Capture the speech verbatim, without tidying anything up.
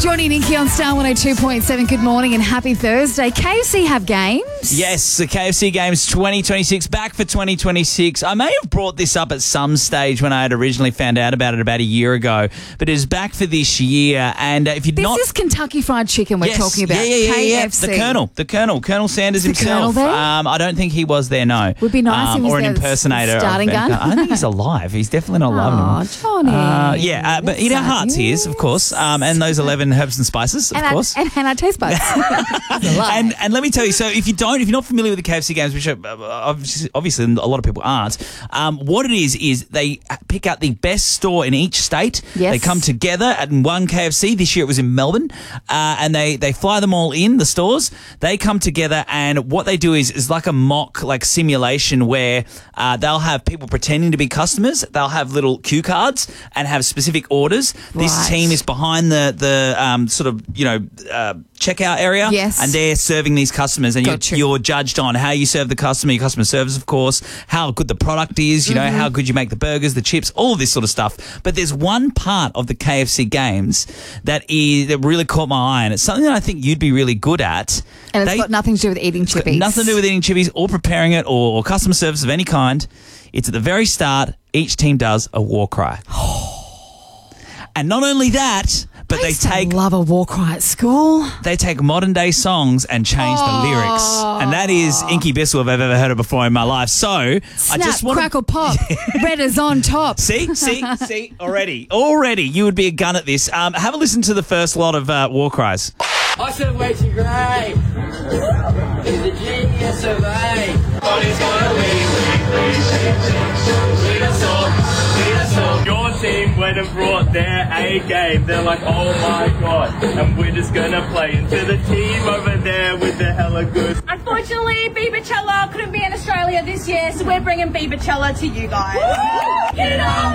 Johnny Nikki on Star one oh two point seven. Good morning and happy Thursday. K F C have games. Yes, the K F C Games twenty twenty-six, back for twenty twenty-six. I may have brought this up at some stage when I had originally found out about it about a year ago, but it is back for this year. And uh, if you're This not... is Kentucky Fried Chicken we're yes, talking about. Yeah, yeah, yeah, K yeah. F C. The Colonel, the Colonel, Colonel Sanders Is the Colonel himself. there? Um, I don't think he was there, no. Would be nice um, if he was Or an there with impersonator. starting of Ben- gun. I don't think he's alive. He's definitely not alive Oh, anymore. Johnny. Uh, yeah, uh, but That's in our sad hearts he is, of course. Um, and those eleven herbs and spices, of and course. Our, and, and our taste buds. That's a lie. And and let me tell you, so if you don't, if you're not familiar with the K F C Games, which are, uh, obviously, obviously a lot of people aren't, um, what it is is they pick out the best store in each state. Yes. They come together at one K F C. This year it was in Melbourne, uh, and they they fly them all in the stores. They come together, and what they do is is like a mock like simulation where uh, they'll have people pretending to be customers. They'll have little cue cards and have specific orders. This Right. team is behind the the um, sort of you know uh, checkout area, Yes. and they're serving these customers, and Gotcha. you're, you're judged on how you serve the customer, your customer service, of course, how good the product is, you know, Mm-hmm. how good you make the burgers, the chips, all of this sort of stuff. But there's one part of the K F C Games that is that really caught my eye, and it's something that I think you'd be really good at. and it's They- got nothing to do with eating it's got chippies. nothing to do with eating chippies or preparing it or, or customer service of any kind. It's at the very start. Each team does a war cry. And not only that, but I they used to take love a war cry at school. they take modern day songs and change the lyrics. And that is Inky Bissell if I've ever heard it before in my life. So I Snap, just want crackle, pop. Red is on top. See, see, see, already, already, you would be a gun at this. Um, have a listen to the first lot of uh, war cries. I said way too great. He's a genius of eight. But he's gonna lead, lead us all, lead us all. Your team went and brought their A game. They're like, oh my god. And we're just gonna play into the team over there with the hella good. Unfortunately, Bebachella couldn't be in Australia this year, so we're bringing Bebachella to you guys. You know